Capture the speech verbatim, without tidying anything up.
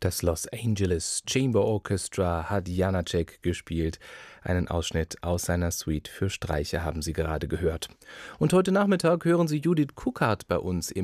Das Los Angeles Chamber Orchestra hat Janáček gespielt. Einen Ausschnitt aus seiner Suite für Streicher haben Sie gerade gehört. Und heute Nachmittag hören Sie Judith Kuckart bei uns im